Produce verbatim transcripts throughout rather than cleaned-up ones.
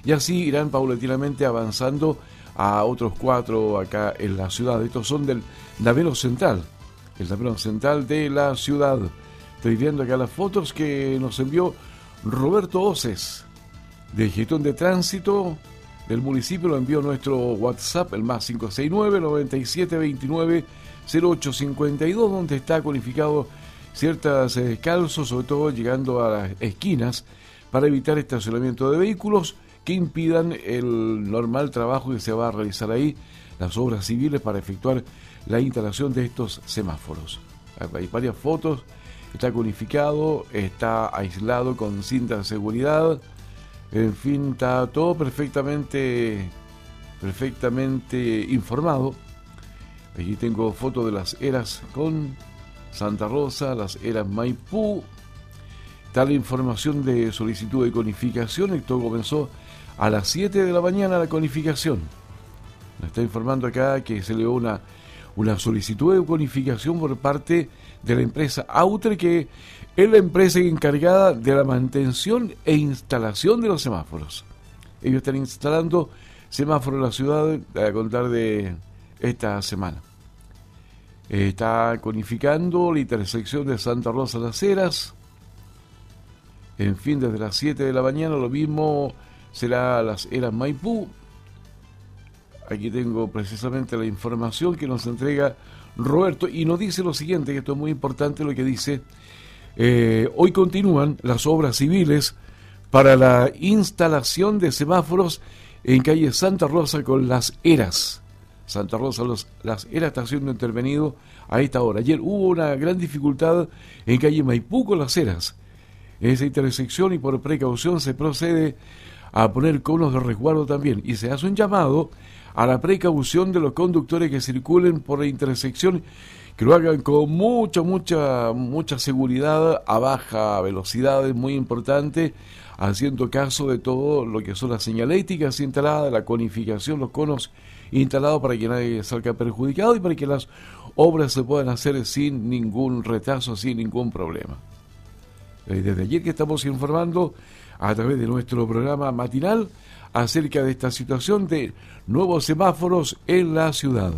y así irán paulatinamente avanzando a otros cuatro acá en la ciudad. Estos son del tabero central, el tabero central de la ciudad. Estoy viendo acá las fotos que nos envió Roberto Oces, de gestión de tránsito del municipio. Lo envió nuestro WhatsApp, el más cinco seis nueve, noventa y siete veintinueve, cero ocho cincuenta y dos, donde está codificado ciertas eh, calzos, sobre todo llegando a las esquinas, para evitar estacionamiento de vehículos que impidan el normal trabajo que se va a realizar ahí, las obras civiles para efectuar la instalación de estos semáforos. Hay varias fotos, está codificado, está aislado con cinta de seguridad, en fin, está todo perfectamente, perfectamente informado. Aquí tengo fotos de las eras con Santa Rosa, las eras Maipú. Está la información de solicitud de conificación. Esto comenzó a las siete de la mañana la conificación. Nos está informando acá que se le dio una, una solicitud de conificación por parte de la empresa Autre, que es la empresa encargada de la mantención e instalación de los semáforos. Ellos están instalando semáforos en la ciudad a contar de esta semana. Está conificando la intersección de Santa Rosa Las Heras. En fin, desde las siete de la mañana lo mismo será Las Heras Maipú. Aquí tengo precisamente la información que nos entrega Roberto y nos dice lo siguiente, que esto es muy importante lo que dice. Eh, hoy continúan las obras civiles para la instalación de semáforos en calle Santa Rosa con Las Heras. Santa Rosa, los, Las Heras está siendo intervenido a esta hora. Ayer hubo una gran dificultad en calle Maipú con Las Heras. En esa intersección, y por precaución se procede a poner conos de resguardo también, y se hace un llamado a la precaución de los conductores que circulen por la intersección, que lo hagan con mucha, mucha, mucha seguridad, a baja velocidad, es muy importante, haciendo caso de todo lo que son las señaléticas instaladas, la conificación, los conos instalados para que nadie salga perjudicado y para que las obras se puedan hacer sin ningún retraso, sin ningún problema. Desde ayer que estamos informando a través de nuestro programa matinal acerca de esta situación de nuevos semáforos en la ciudad.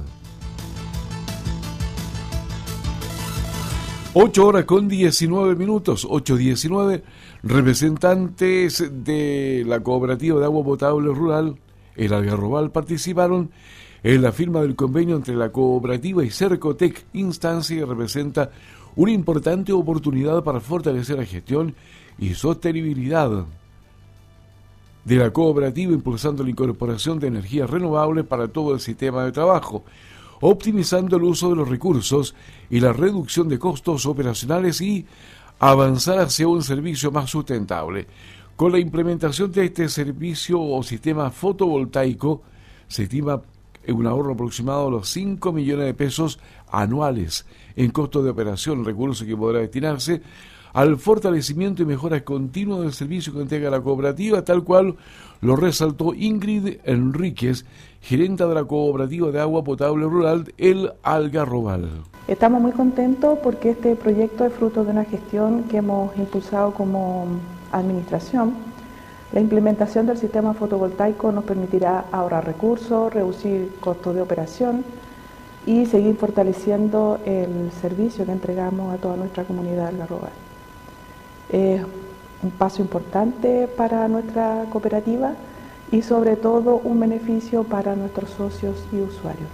ocho horas con diecinueve minutos, ocho diecinueve, representantes de la Cooperativa de Agua Potable Rural, el Algarrobal, participaron en la firma del convenio entre la cooperativa y Cercotec, instancia que representa una importante oportunidad para fortalecer la gestión y sostenibilidad de la cooperativa, impulsando la incorporación de energías renovables para todo el sistema de trabajo, optimizando el uso de los recursos y la reducción de costos operacionales y avanzar hacia un servicio más sustentable. Con la implementación de este servicio o sistema fotovoltaico, se estima un ahorro aproximado de los cinco millones de pesos anuales en costos de operación, recursos que podrá destinarse al fortalecimiento y mejoras continuas del servicio que entrega la cooperativa, tal cual lo resaltó Ingrid Enríquez, gerenta de la Cooperativa de Agua Potable Rural, el Algarrobal. Estamos muy contentos porque este proyecto es fruto de una gestión que hemos impulsado como administración. La implementación del sistema fotovoltaico nos permitirá ahorrar recursos, reducir costos de operación y seguir fortaleciendo el servicio que entregamos a toda nuestra comunidad algarrobal. Es un paso importante para nuestra cooperativa y sobre todo un beneficio para nuestros socios y usuarios.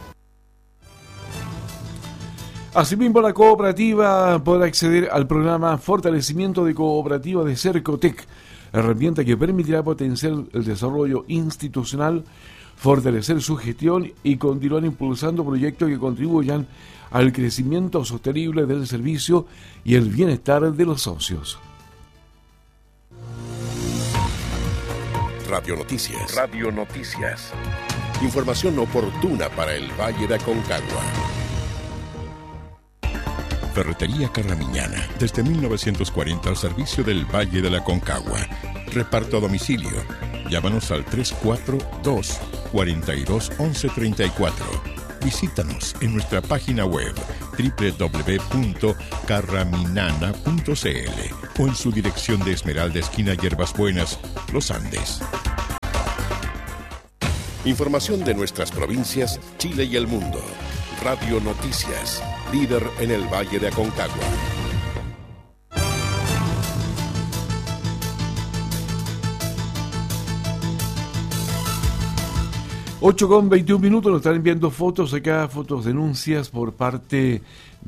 Asimismo, la cooperativa podrá acceder al programa Fortalecimiento de Cooperativa de Cercotec, herramienta que permitirá potenciar el desarrollo institucional, fortalecer su gestión y continuar impulsando proyectos que contribuyan al crecimiento sostenible del servicio y el bienestar de los socios. Radio Noticias. Radio Noticias. Información oportuna para el Valle de Aconcagua. Ferretería Carramiñana, desde mil novecientos cuarenta al servicio del Valle de la Aconcagua. Reparto a domicilio. Llámanos al tres cuatro dos, cuatro dos, once treinta y cuatro. Visítanos en nuestra página web doble u doble u doble u punto carraminana punto c l o en su dirección de Esmeralda, esquina Hierbas Buenas, Los Andes. Información de nuestras provincias, Chile y el mundo. Radio Noticias, líder en el Valle de Aconcagua. ocho con veintiún minutos, nos están enviando fotos acá, fotos, denuncias por parte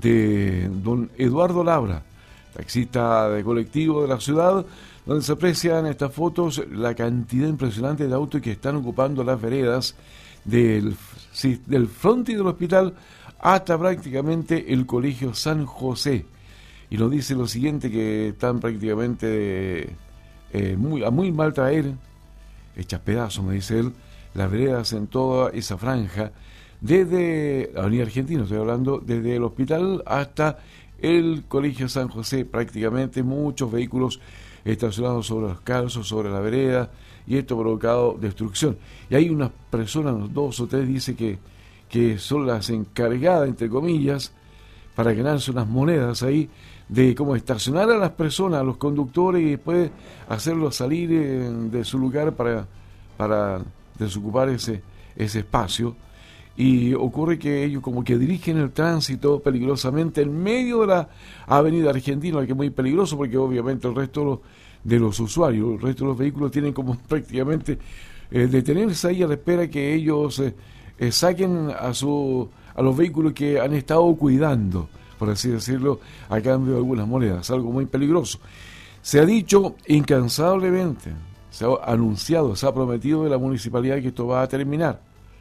de don Eduardo Labra, taxista de colectivo de la ciudad, donde se aprecian estas fotos, la cantidad impresionante de autos que están ocupando las veredas del, sí, del frontis del hospital hasta prácticamente el Colegio San José. Y nos dice lo siguiente, que están prácticamente eh, muy, a muy mal traer, hechas pedazos, me dice él, las veredas en toda esa franja, desde la Avenida Argentina, estoy hablando, desde el hospital hasta el Colegio San José, prácticamente muchos vehículos estacionados sobre los calzos, sobre la vereda, y esto ha provocado destrucción. Y hay unas personas, dos o tres, dice que, que son las encargadas, entre comillas, para ganarse unas monedas ahí, de cómo estacionar a las personas, a los conductores, y después hacerlos salir eh, de su lugar para, para desocupar ese, ese espacio. Y ocurre que ellos como que dirigen el tránsito peligrosamente en medio de la Avenida Argentina, que es muy peligroso porque obviamente el resto de los, de los usuarios, el resto de los vehículos tienen como prácticamente eh, detenerse ahí a la espera que ellos eh, eh, saquen a su a los vehículos que han estado cuidando, por así decirlo, a cambio de algunas monedas, algo muy peligroso. Se ha dicho incansablemente, se ha anunciado, se ha prometido de la municipalidad que esto va a terminar,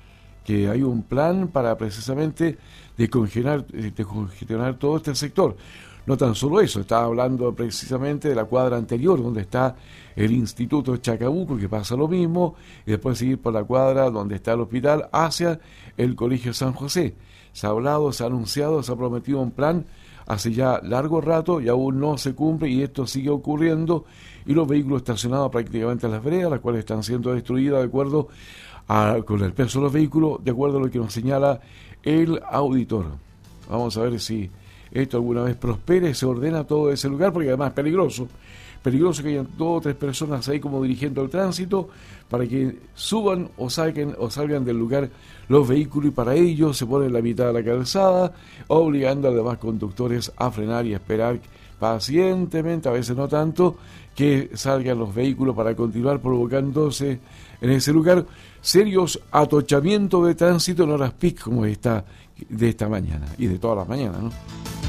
que hay un plan para precisamente descongestionar, descongestionar todo este sector. No tan solo eso, estaba hablando precisamente de la cuadra anterior, donde está el Instituto Chacabuco, que pasa lo mismo, y después seguir por la cuadra donde está el hospital hacia el Colegio San José. Se ha hablado, se ha anunciado, se ha prometido un plan hace ya largo rato y aún no se cumple, y esto sigue ocurriendo, y los vehículos estacionados prácticamente en las veredas, las cuales están siendo destruidas de acuerdo a, con el peso de los vehículos, de acuerdo a lo que nos señala el auditor. Vamos a ver si esto alguna vez prospera y se ordena todo ese lugar, porque además es peligroso, peligroso que hayan dos o tres personas ahí como dirigiendo el tránsito para que suban o saquen o salgan del lugar los vehículos, y para ello se pone en la mitad de la calzada, obligando a los demás conductores a frenar y esperar pacientemente, a veces no tanto, que salgan los vehículos para continuar provocándose en ese lugar serios atochamientos de tránsito en horas pic como esta de esta mañana y de todas las mañanas, ¿no?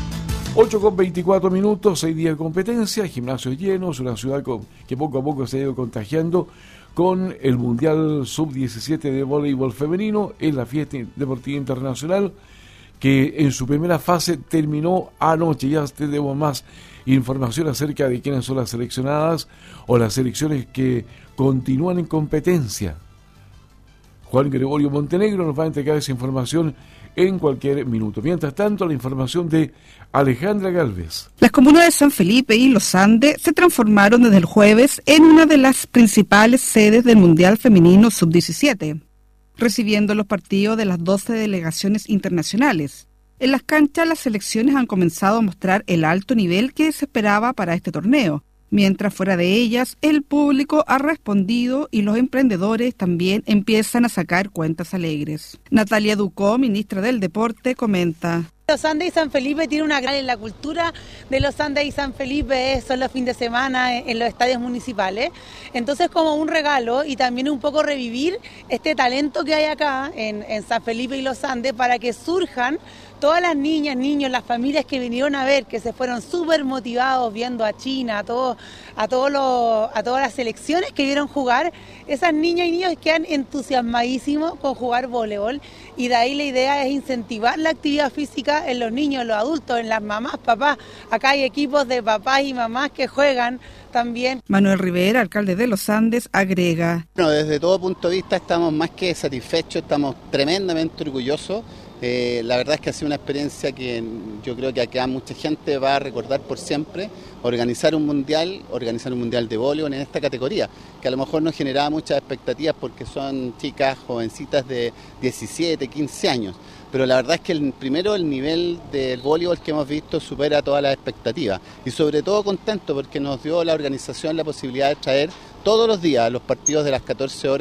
ocho con veinticuatro minutos, seis días de competencia, gimnasios llenos, una ciudad con, que poco a poco se ha ido contagiando con el Mundial sub diecisiete de voleibol femenino en la fiesta deportiva internacional, que en su primera fase terminó anoche. Ya tenemos más información acerca de quiénes son las seleccionadas o las selecciones que continúan en competencia. Juan Gregorio Montenegro nos va a entregar esa información en cualquier minuto. Mientras tanto, la información de Alejandra Galvez. Las comunas de San Felipe y Los Andes se transformaron desde el jueves en una de las principales sedes del Mundial Femenino sub diecisiete, recibiendo los partidos de las doce delegaciones internacionales. En las canchas, las selecciones han comenzado a mostrar el alto nivel que se esperaba para este torneo, mientras fuera de ellas, el público ha respondido y los emprendedores también empiezan a sacar cuentas alegres. Natalia Ducó, ministra del Deporte, comenta: Los Andes y San Felipe tiene una gran en la cultura de Los Andes y San Felipe, son los fines de semana en los estadios municipales. Entonces, como un regalo y también un poco revivir este talento que hay acá en, en San Felipe y Los Andes, para que surjan todas las niñas, niños, las familias que vinieron a ver, que se fueron súper motivados viendo a China, a todos, a todos los, a todas las selecciones que vieron jugar. Esas niñas y niños quedan entusiasmadísimos con jugar voleibol, y de ahí la idea es incentivar la actividad física en los niños, en los adultos, en las mamás, papás. Acá hay equipos de papás y mamás que juegan también. Manuel Rivera, alcalde de Los Andes, agrega: Bueno, desde todo punto de vista estamos más que satisfechos, estamos tremendamente orgullosos. Eh, la verdad es que ha sido una experiencia que yo creo que acá mucha gente va a recordar por siempre. Organizar un mundial, organizar un mundial de voleibol en esta categoría, que a lo mejor no generaba muchas expectativas porque son chicas jovencitas de diecisiete, quince años. Pero la verdad es que el, primero el nivel del voleibol que hemos visto supera todas las expectativas. Y sobre todo contento porque nos dio la organización la posibilidad de traer todos los días los partidos de las catorce horas